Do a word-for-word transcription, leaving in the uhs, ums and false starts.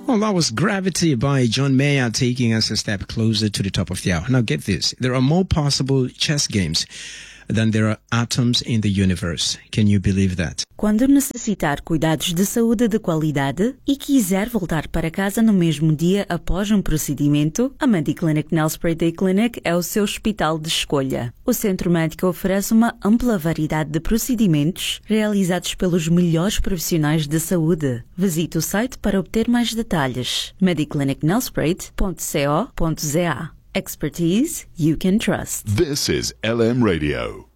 Well, that was Gravity by John Mayer taking us a step closer to the top of the hour. Now get this, there are more possible chess games than there are atoms in the universe. Can you believe that? Quando necessitar cuidados de saúde de qualidade e quiser voltar para casa no mesmo dia após um procedimento, a Mediclinic Nelspruit Day Clinic é o seu hospital de escolha. O centro médico oferece uma ampla variedade de procedimentos realizados pelos melhores profissionais de saúde. Visite o site para obter mais detalhes. mediclinic nelspruit ponto co ponto za. Expertise you can trust. This is L M Radio.